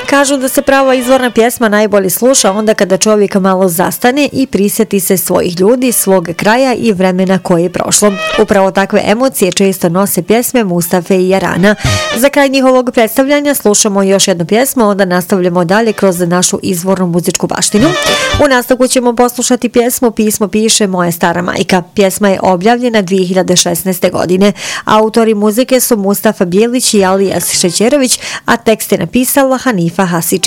Kažu da se prava izvorna pjesma najbolje sluša onda kada čovjek malo zastane i prisjeti se svojih ljudi, svog kraja i vremena koje je prošlo. Upravo takve emocije često nose pjesme Mustafe i Jarana. Za kraj njihovog predstavljanja slušamo još jednu pjesmu, onda nastavljamo dalje kroz našu izvornu muzičku baštinu. U nastavku ćemo poslušati pjesmu Pismo piše moja stara majka. Pjesma je objavljena 2016. godine. Autori muzike su Mustafa Bijelić i Alijas Šećerović, a tekst je napisala Hanifa Hasičić.